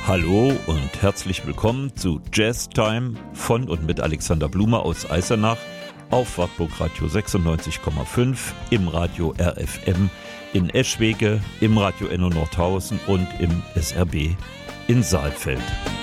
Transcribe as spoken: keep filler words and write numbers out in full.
Hallo und herzlich willkommen zu Jazz Time von und mit Alexander Blumer aus Eisenach auf Wartburg Radio sechsundneunzig Komma fünf, im Radio R F M in Eschwege, im Radio Enno Nordhausen und im S R B in Saalfeld.